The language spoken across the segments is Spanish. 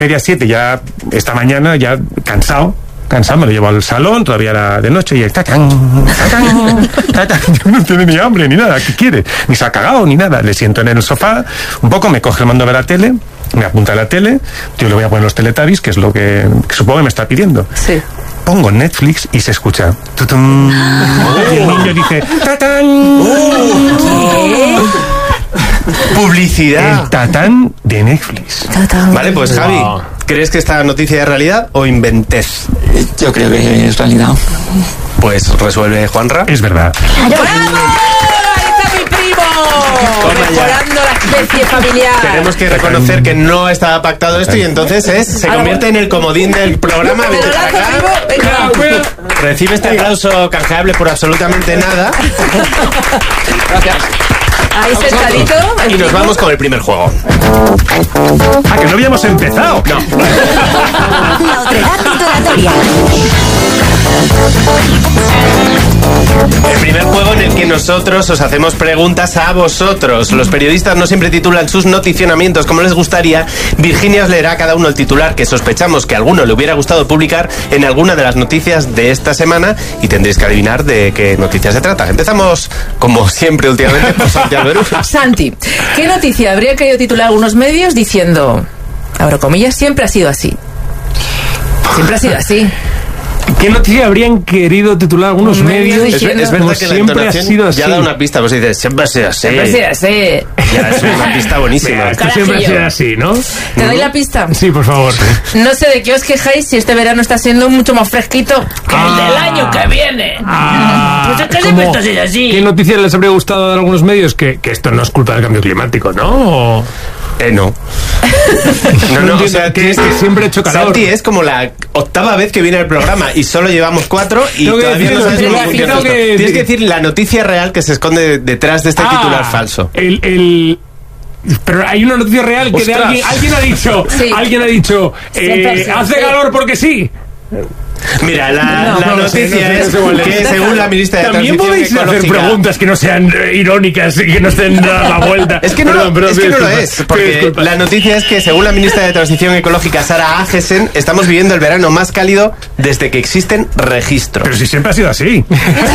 media, 7, ya esta mañana, ya cansado, me lo llevo al salón, todavía era de noche, y tatán. No tiene ni hambre ni nada, ¿qué quiere? Ni se ha cagado ni nada. Le siento en el sofá, un poco, me coge el mando de la tele, me apunta a la tele, yo le voy a poner los Teletubbies, que es lo que supongo que me está pidiendo. Sí. Pongo Netflix y se escucha. ¡Tutum! Y el niño dice ¡tatán! ¿Qué? Publicidad. El tatán de Netflix. Vale, pues Javi, ¿crees que esta noticia es realidad o inventez? Yo creo que es realidad. Pues resuelve Juanra. Es verdad. ¡Bravo! ¡Ahí está mi primo! Mejorando la especie familiar. Tenemos que reconocer que no estaba pactado esto y entonces se convierte en el comodín del programa. Vete para acá. Recibe este aplauso canjeable por absolutamente nada. Gracias. Ahí sentadito. Y nos vamos con el primer juego. ¡Ah, que no habíamos empezado! No. La otredad titulatoria. El primer juego en el que nosotros os hacemos preguntas a vosotros. Los periodistas no siempre titulan sus noticionamientos como les gustaría. Virginia os leerá a cada uno el titular que sospechamos que a alguno le hubiera gustado publicar en alguna de las noticias de esta semana y tendréis que adivinar de qué noticia se trata. Empezamos, como siempre últimamente, por Santiago Berú. Santi, ¿qué noticia habría querido titular algunos medios diciendo, abro comillas, siempre ha sido así? Siempre ha sido así. ¿Qué noticia habrían querido titular algunos medios? Es verdad como que la siempre ha sido así. ya da una pista, pues dices, siempre ha sido así. Siempre ha sido así. Ya es una pista buenísima. Esto siempre ha sido así, ¿no? ¿Te doy la pista? Sí, por favor. No sé de qué os quejáis si este verano está siendo mucho más fresquito que el del año que viene. Pues es que siempre está siendo así. ¿Qué noticias les habría gustado dar a algunos medios? Que esto no es culpa del cambio climático, ¿no? No. No, o sea, que es que siempre he hecho calor. Santi, es como la 8ª vez que viene el programa y solo llevamos 4 y todavía no sabes cómo funciona esto. Tienes que decir la noticia real que se esconde detrás de este titular falso. Pero hay una noticia real que de alguien ha dicho, Sí. Alguien ha dicho, hace calor porque sí. Mira, la noticia es que según la ministra de También Transición podéis hacer Ecológica... preguntas que no sean irónicas y que no estén dando la vuelta. Es que no, es que no lo es, porque la noticia es que según la ministra de Transición Ecológica, Sara Agesen, estamos viviendo el verano más cálido desde que existen registros. Pero si siempre ha sido así.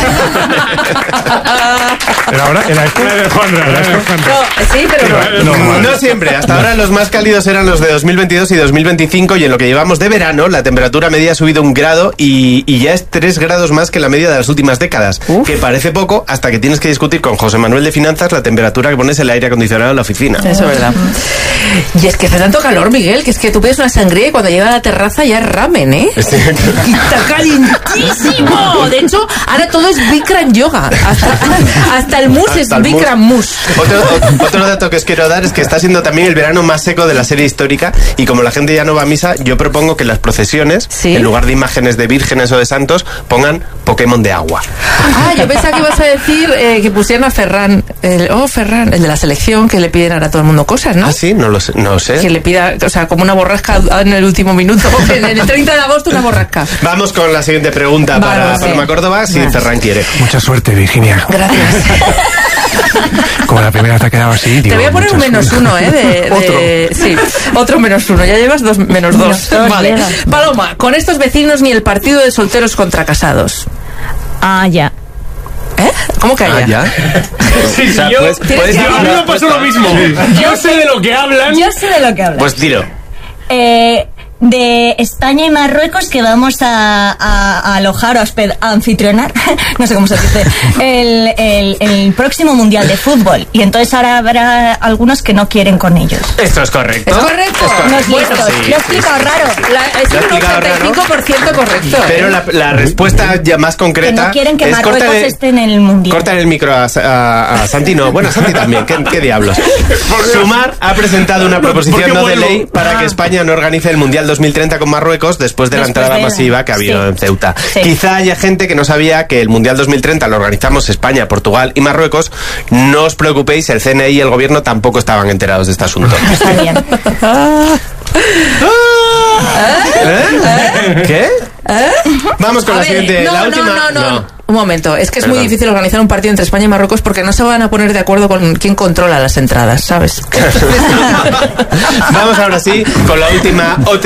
Pero ahora, en la escuela de Juanra. Sí, pero No siempre, hasta ahora los más cálidos eran los de 2022 y 2025 y en lo que llevamos de verano la temperatura media ha subido 1 grado y ya es 3 grados más que la media de las últimas décadas. Que parece poco hasta que tienes que discutir con José Manuel de Finanzas la temperatura que pones el aire acondicionado en la oficina. eso es verdad. Y es que hace tanto calor, Miguel, que es que tú pides una sangría y cuando llega a la terraza ya es ramen, ¿eh? Está calientísimo. De hecho, ahora todo es Bikram yoga. Hasta el mousse es Bikram mousse. Otro dato que os quiero dar es que está siendo también el verano más seco de la serie histórica y como la gente ya no va a misa, yo propongo que las procesiones, en lugar de imágenes de vírgenes o de santos, pongan Pokémon de agua. Ah, yo pensaba que ibas a decir que pusieran a Ferran, Ferran, el de la selección, que le piden ahora a todo el mundo cosas, ¿no? Ah, sí, no lo sé. Que le pida, o sea, como una borrasca en el último minuto, en el 30 de agosto una borrasca. Vamos con la siguiente pregunta para Paloma Córdoba, si Ferran quiere. Mucha suerte, Virginia. Gracias. Como la primera te ha quedado así, digo, te voy a poner un -1, ¿eh? Sí, otro -1. Ya llevas -2. Vale. Paloma, con estos vecinos ni el partido de solteros contra casados. Ah, ya. ¿Eh? ¿Cómo que allá? ¿Ya? Sí, O sea, yo, puedes decir a mí una me pasó lo mismo. Yo sé de lo que hablan. Yo sé de lo que hablas. Pues tiro. De España y Marruecos que vamos a alojar o a anfitrionar, no sé cómo se dice, el próximo Mundial de Fútbol. Y entonces ahora habrá algunos que no quieren con ellos. Esto es correcto. ¿Es correcto? No es listo. Sí, Lo he explicado raro. Es Lo un has explicado 85% correcto. Pero la respuesta ya más Que concreta no quieren que es Marruecos esté en el Mundial. Córtale el micro a Santi, no. Bueno, a Santi también. ¿Qué diablos? Sumar ha presentado una proposición no de ley para que España no organice el Mundial 2030 con Marruecos después de la entrada masiva que ha habido en Ceuta. Sí. Quizá haya gente que no sabía que el Mundial 2030 lo organizamos España, Portugal y Marruecos. No os preocupéis, el CNI y el gobierno tampoco estaban enterados de este asunto. Está bien. ¿Qué? Vamos con la siguiente. No, la última. no. Un momento, es que es muy difícil organizar un partido entre España y Marruecos porque no se van a poner de acuerdo con quién controla las entradas, ¿sabes? Vamos ahora sí con la última